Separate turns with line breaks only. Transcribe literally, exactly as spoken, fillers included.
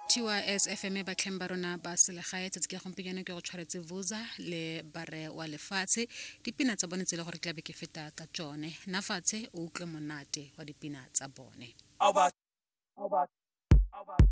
Tiwa S F M ba tlheng ba rona ba selegae tse ke gompieno ke go tshwaretse Vuza le bare wa lefatshe dipina tsa bone tse le gore tlabe ke feta ka tsone na fatshe o utlwe monate wa dipina tsa bone.